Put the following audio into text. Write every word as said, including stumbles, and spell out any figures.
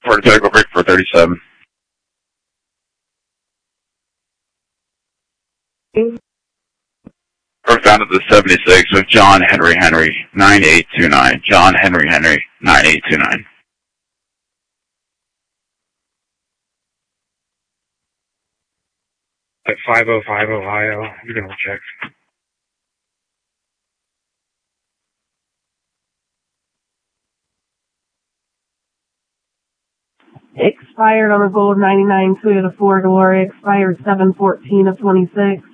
For the go break for thirty-seven. Broke down to the seventy-six with John Henry Henry, nine eight two nine. John Henry Henry, nine eight two nine. At five oh five Ohio, you're gonna check. Expired on a gold ninety-nine Toyota four door, expired seven fourteen of twenty-six.